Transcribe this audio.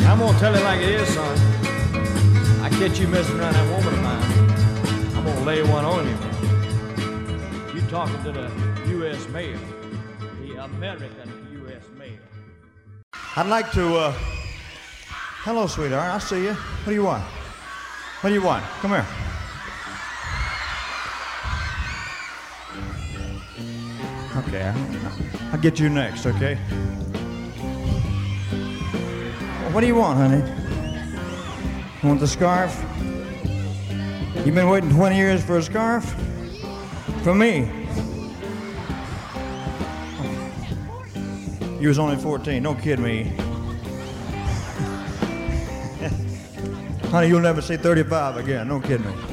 I'm gonna tell it like it is, son. I catch you messing around that woman of mine, I'm gonna lay one on you, man. You talking to the U.S. Mayor, the American U.S. Mayor. I'd like to, hello, sweetheart, I see you. What do you want? What do you want? Come here. Okay, I'll get you next, okay? What do you want, honey? You want the scarf? You've been waiting 20 years for a scarf? From me? You was only 14, don't kid me. Honey, you'll never see 35 again, don't kid me.